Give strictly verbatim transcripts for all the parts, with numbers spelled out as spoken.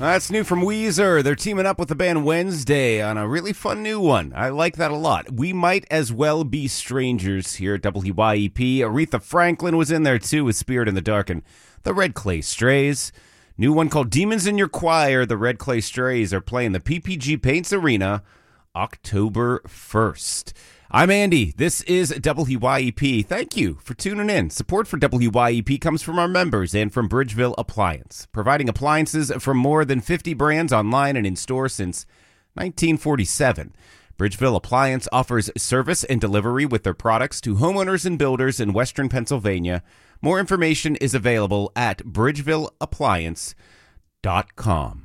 That's new from Weezer. They're teaming up with the band Wednesday on a really fun new one. I like that a lot. We Might As Well Be Strangers here at W Y E P. Aretha Franklin was in there too with Spirit in the Dark and the Red Clay Strays. New one called Demons in Your Choir. The Red Clay Strays are playing the P P G Paints Arena October first. I'm Andy. This is W Y E P. Thank you for tuning in. Support for W Y E P comes from our members and from Bridgeville Appliance, providing appliances from more than fifty brands online and in-store since nineteen forty-seven. Bridgeville Appliance offers service and delivery with their products to homeowners and builders in Western Pennsylvania. More information is available at bridgeville appliance dot com.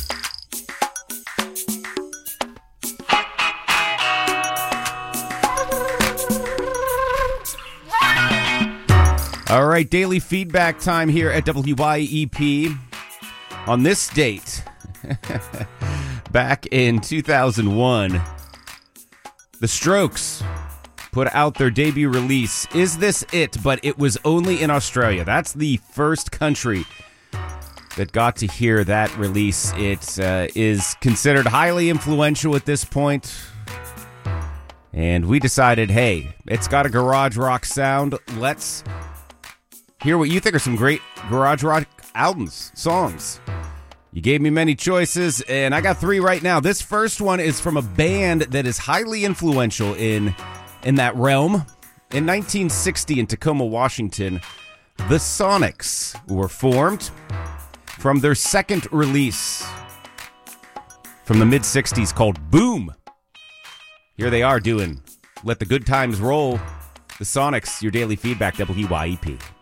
All right, daily feedback time here at W Y E P. On this date, back in two thousand one, The Strokes put out their debut release, Is This It? But it was only in Australia. That's the first country that got to hear that release. It uh, is considered highly influential at this point. And we decided, hey, it's got a garage rock sound. Let's hear what you think are some great garage rock albums, songs. You gave me many choices, and I got three right now. This first one is from a band that is highly influential in, in that realm. In nineteen sixty in Tacoma, Washington, the Sonics were formed from their second release from the mid-sixties called Boom. Here they are doing Let the Good Times Roll. The Sonics, your daily feedback, W Y E P.